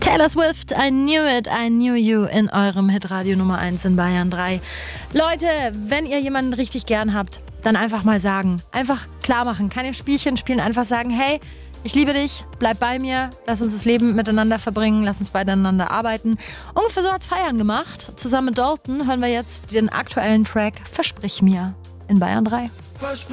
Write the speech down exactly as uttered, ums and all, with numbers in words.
Taylor Swift, I knew it, I knew you in eurem Hitradio Nummer eins in Bayern drei. Leute, wenn ihr jemanden richtig gern habt, dann einfach mal sagen. Einfach klar machen. Keine Spielchen spielen, einfach sagen, hey, ich liebe dich, bleib bei mir, lass uns das Leben miteinander verbringen, lass uns beieinander arbeiten. Ungefähr so hat's Feiern gemacht. Zusammen mit Dalton hören wir jetzt den aktuellen Track Versprich mir in Bayern drei.